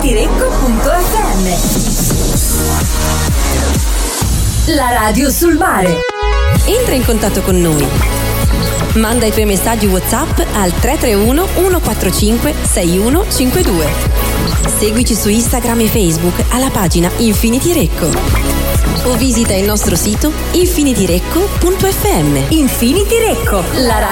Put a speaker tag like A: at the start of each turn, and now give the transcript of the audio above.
A: infinityrecco.fm. La radio sul mare.
B: Entra in contatto con noi. Manda i tuoi messaggi WhatsApp al 331 145 6152. Seguici su Instagram e Facebook alla pagina Infinity Recco. O visita il nostro sito infinityrecco.fm.
A: Infinity Recco, la